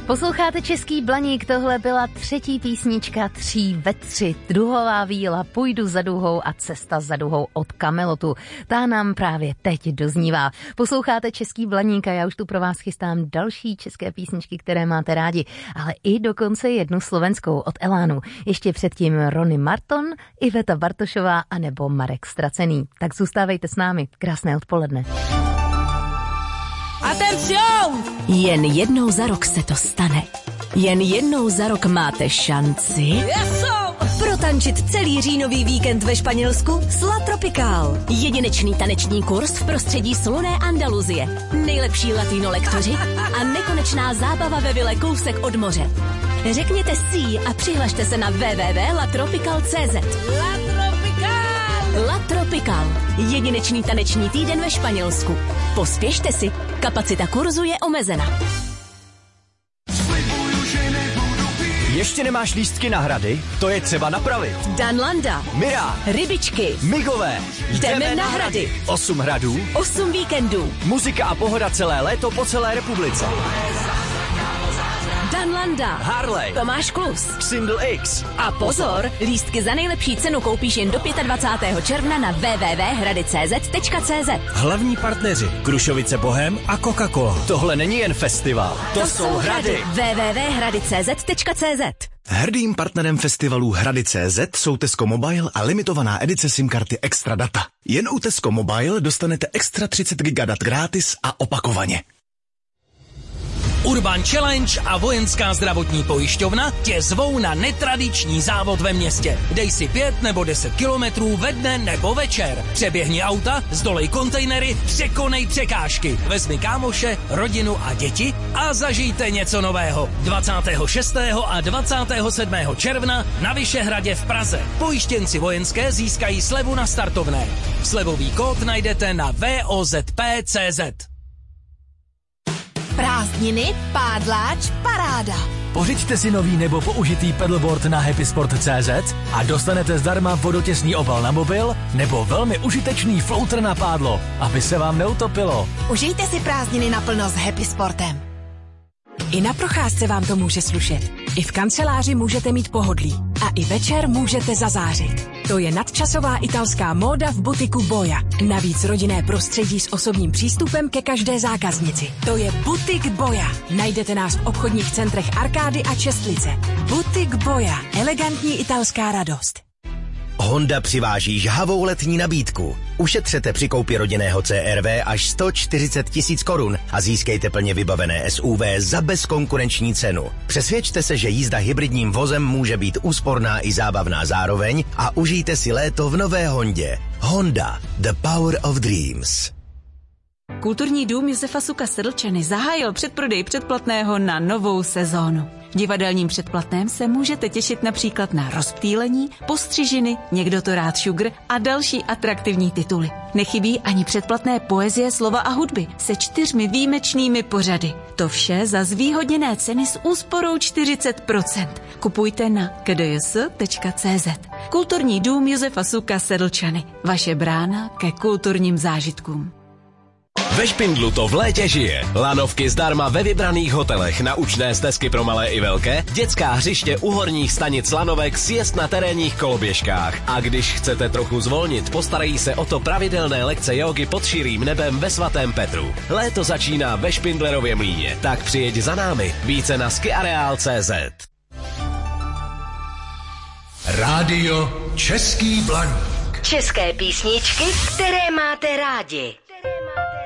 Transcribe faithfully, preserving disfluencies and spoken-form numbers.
Posloucháte Český Blaník, tohle byla třetí písnička Tří ve tři. Duhová víla, Půjdu za duhou a Cesta za duhou od Kamelotu. Ta nám právě teď doznívá. Posloucháte Český Blaník a já už tu pro vás chystám další české písničky, které máte rádi, ale i dokonce jednu slovenskou od Elánu. Ještě předtím Rony Marton, Iveta Bartošová a nebo Marek Stracený. Tak zůstávejte s námi. Krásné odpoledne. Atención! Jen jednou za rok se to stane. Jen jednou za rok máte šanci Eso! protančit celý říjnový víkend ve Španělsku s La Tropical. Jedinečný taneční kurz v prostředí slunné Andaluzie, nejlepší latino lektoři a nekonečná zábava ve vile kousek od moře. Řekněte si a přihlašte se na w w w tečka la tropical tečka c z. La Tropical! La Tropical. Jedinečný taneční týden ve Španělsku. Pospěšte si, kapacita kurzu je omezena. Ještě nemáš lístky na hrady? To je třeba napravit. Dan Landa, Mira, Rybičky, Migové, jdeme na hrady. Osm hradů, Osm víkendů. muzika a pohoda celé léto po celé republice. Dan Landa, Harley, Tomáš Klus. Single X. A pozor, lístky za nejlepší cenu koupíš jen do dvacátého pátého června na w w w tečka hrady tečka c z tečka c z. Hlavní partneři Krušovice Bohem a Coca-Cola. Tohle není jen festival, to, to jsou hrady. w w w tečka hrady tečka c z tečka c z. Hrdým partnerem festivalu Hrady tečka c z jsou Tesco Mobile a limitovaná edice SIM karty Extra Data. Jen u Tesco Mobile dostanete extra třicet giga dat gratis a opakovaně. Urban Challenge a Vojenská zdravotní pojišťovna tě zvou na netradiční závod ve městě. Dej si pět nebo deset kilometrů ve dne nebo večer. Přeběhni auta, zdolej kontejnery, překonej překážky. Vezmi kámoše, rodinu a děti a zažijte něco nového. dvacátého šestého a dvacátého sedmého června na Vyšehradě v Praze. Pojištěnci vojenské získají slevu na startovné. Slevový kód najdete na v o z p tečka c z. Prázdniny, pádláč, paráda. Pořiďte si nový nebo použitý pedalboard na happysport tečka c z a dostanete zdarma vodotěsný obal na mobil nebo velmi užitečný floater na pádlo, aby se vám neutopilo. Užijte si prázdniny naplno s Happy Sportem. I na procházce vám to může slušet. I v kanceláři můžete mít pohodlí. A i večer můžete zazářit. To je nadčasová italská móda v butiku Boja. Navíc rodinné prostředí s osobním přístupem ke každé zákaznici. To je Butik Boja. Najdete nás v obchodních centrech Arkády a Čestlice. Butik Boja. Elegantní italská radost. Honda přiváží žhavou letní nabídku. Ušetřete při koupi rodinného C R V až sto čtyřicet tisíc korun a získejte plně vybavené S U V za bezkonkurenční cenu. Přesvědčte se, že jízda hybridním vozem může být úsporná i zábavná zároveň a užijte si léto v nové Hondě. Honda. The Power of Dreams. Kulturní dům Josefa Suka Sedlčany zahájil předprodej předplatného na novou sezónu. V divadelním předplatném se můžete těšit například na Rozptýlení, Postřižiny, Někdo to rád šugr a další atraktivní tituly. Nechybí ani předplatné poezie, slova a hudby se čtyřmi výjimečnými pořady. To vše za zvýhodněné ceny s úsporou čtyřicet procent. Kupujte na k d j s tečka c z. Kulturní dům Josefa Suka Sedlčany. Vaše brána ke kulturním zážitkům. Ve Špindlu to v létě žije. Lanovky zdarma ve vybraných hotelech, naučné stezky pro malé i velké, dětská hřiště u horních stanic lanovek, sjezd na terénních koloběžkách. A když chcete trochu zvolnit, postarají se o to pravidelné lekce jógy pod širým nebem ve Svatém Petru. Léto začíná ve Špindlerově mlýně, tak přijeď za námi. Více na skiareal tečka c z. Rádio Český Blaník. České písničky, které máte rádi.